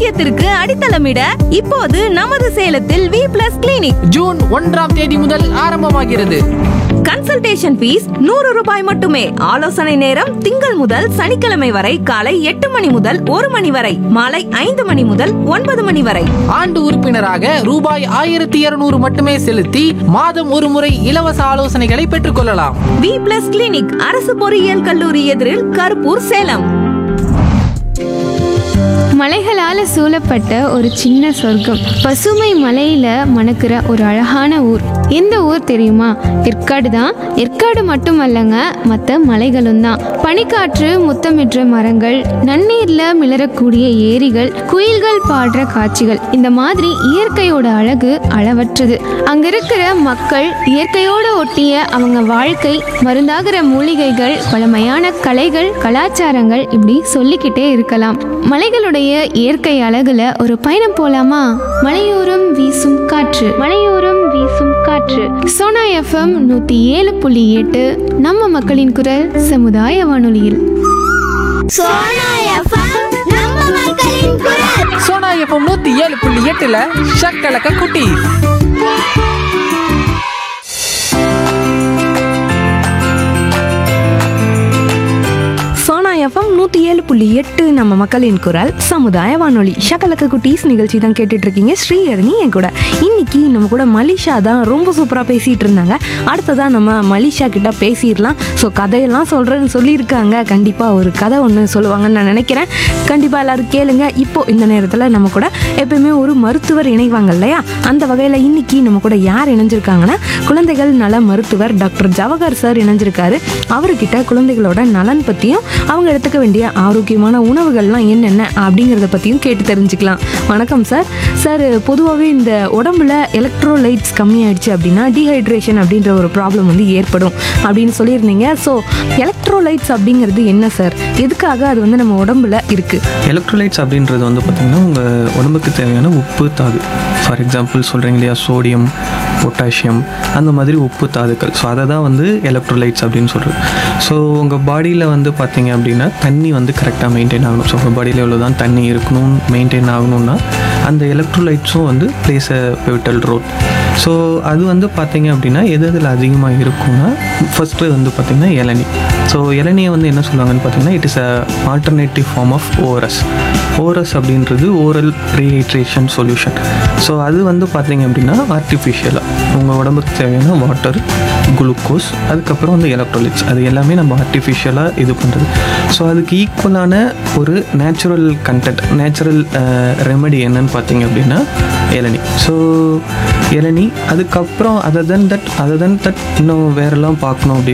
ஆரோக்கியத்திற்கு அடித்தளமிட இப்போது நமது சேலத்தில் வி+ கிளினிக் ஜூன் 1ஆம் தேதி முதல் ஆரம்பமாகிறது. கன்சல்டேஷன் ஃபீஸ் 100 ரூபாய் மட்டுமே. ஆலோசனை நேரம் திங்கள் முதல் சனிக்கிழமை வரை காலை 8 மணி முதல் 1 மணி வரை, மாலை 5 மணி முதல் 9 மணி வரை. ஆண்டு உறுப்பினராக ரூபாய் 1200 மட்டுமே செலுத்தி மாதம் ஒரு முறை இலவச ஆலோசனைகளை பெற்றுக்கொள்ளலாம். வி+ கிளினிக், அரசு பொறியியல் கல்லூரி எதிரில், கருப்பூர், சேலம். மலைகளால் சூழப்பட்ட ஒரு சின்ன சொர்க்கம், பசுமை மலையில மணக்கிற ஒரு அழகான ஊர். எந்த ஊர் தெரியுமா? ஏற்காடு தான். ஏற்காடு மட்டுமல்லங்க, மற்ற மலைகளும் தான். பனிக்காற்று முத்தமிடுற மரங்கள், நன்னீர்ல மிளறக்கூடிய ஏரிகள், குயில்கள் பாடுற காட்சிகள், இந்த மாதிரி இயற்கையோட அழகு அளவற்றது. அங்க இருக்கிற மக்கள், இயற்கையோட ஒட்டிய அவங்க வாழ்க்கை, மருந்தாகிற மூலிகைகள், பழமையான கலைகள், கலாச்சாரங்கள், இப்படி சொல்லிக்கிட்டே இருக்கலாம். மலைகளுடைய இயற்கை அழகுல ஒரு பயணம் போலாமா? மலையோரம் வீசும் காற்று, மலையோரம் வீசும் காற்று. சோனா எஃப்எம் 107.8 நம்ம மக்களின் குரல் சமுதாய வானொலியில். சோனா எஃப்எம் நம்ம மக்களின் குரல். சோனா எஃப்எம் 107.8ல ஷக்கலக்க குட்டி. சோனா எஃப்எம் 107.8 நம்ம மக்களின் குரல் சமுதாய வானொலி. ஷக்கலக்க குட்டீஸ் நிகழ்ச்சி தான் கேட்டுட்டு இருக்கீங்க. ஸ்ரீஹரணி என் கூட. இன்னைக்கு நம்ம கூட மலிஷா தான் ரொம்ப சூப்பராக பேசிட்டு இருந்தாங்க. அடுத்ததான் நம்ம மலிஷா கிட்ட பேசிடலாம். ஸோ கதையெல்லாம் சொல்றேன்னு சொல்லியிருக்காங்க. கண்டிப்பாக ஒரு கதை ஒன்று சொல்லுவாங்கன்னு நான் நினைக்கிறேன். கண்டிப்பாக எல்லாரும் கேளுங்க. இப்போ இந்த நேரத்தில் நம்ம கூட எப்பயுமே ஒரு மருத்துவர் இணைவாங்க இல்லையா? அந்த வகையில் இன்னைக்கு நம்ம கூட யார் இணைஞ்சிருக்காங்கன்னா, குழந்தைகள் நல மருத்துவர் டாக்டர் ஜவஹர் சார் இணைஞ்சிருக்காரு. அவர்கிட்ட குழந்தைகளோட நலன் பற்றியும் அவங்க எடுத்துக்க வேண்டிய ஆரோக்கியமான உணவுகள்லாம் என்னென்ன அப்படிங்கிறத பற்றியும் கேட்டு தெரிஞ்சுக்கலாம். வணக்கம் சார். சார், பொதுவாகவே இந்த உடம்புல எலக்ட்ரோலைட்ஸ் கம்மியாயிடுச்சு அப்படின்னா டீஹைட்ரேஷன் அப்படின்ற ஒரு ப்ராப்ளம் வந்து ஏற்படும் அப்படின்னு சொல்லியிருந்தீங்க. ஸோ எலக்ட்ரோலைட்ஸ் அப்படிங்கிறது என்ன சார்? எதுக்காக அது வந்து நம்ம உடம்புல இருக்குது? எலக்ட்ரோலைட்ஸ் அப்படின்றது வந்து பார்த்திங்கன்னா உங்கள் உடம்புக்கு தேவையான உப்பு தாது. ஃபார் எக்ஸாம்பிள் சொல்கிறீங்க இல்லையா, சோடியம், பொட்டாசியம், அந்த மாதிரி உப்பு தாதுக்கள். ஸோ அதை தான் வந்து எலக்ட்ரோலைட்ஸ் அப்படின்னு சொல்கிறது. ஸோ உங்கள் பாடியில் வந்து பார்த்திங்க அப்படின்னா தண்ணி வந்து கரெக்டாக மெயின்டைன் ஆகணும். ஸோ உங்கள் பாடியில் எவ்வளோ தான் தண்ணி இருக்கணும், மெயின்டைன் ஆகணும்னா அந்த எலக்ட்ரோலைட்ஸும் வந்து பிளேஸ் அ பிவிட்டல் ரோல். ஸோ அது வந்து பார்த்திங்க அப்படின்னா எது இதில் அதிகமாக இருக்கும்னா, ஃபஸ்ட்டு வந்து பார்த்திங்கன்னா இளநீ. ஸோ இளநியை வந்து என்ன சொல்லுவாங்கன்னு பார்த்தீங்கன்னா, it is a alternative form of ORS. ORS அப்படின்றது ஓரல் ரீஹைட்ரேஷன் சொல்யூஷன். ஸோ அது வந்து பார்த்திங்க அப்படின்னா ஆர்டிஃபிஷியலாக உங்கள் உடம்புக்கு தேவையான வாட்டர், குளுக்கோஸ், அதுக்கப்புறம் வந்து எலக்ட்ரோலைட்ஸ், அது எல்லாமே நம்ம ஆர்டிஃபிஷியலாக இது பண்ணுறது. ஸோ அதுக்கு ஈக்குவலான ஒரு நேச்சுரல் கண்டென்ட், நேச்சுரல் ரெமெடி என்னன்னு பார்த்தீங்க அப்படின்னா இளநீ. ஸோ இளநீ, அதுக்கப்புறம் அதர் தென் தட் இன்னும் வேறெல்லாம் பார்க்கணும் அப்படின்னா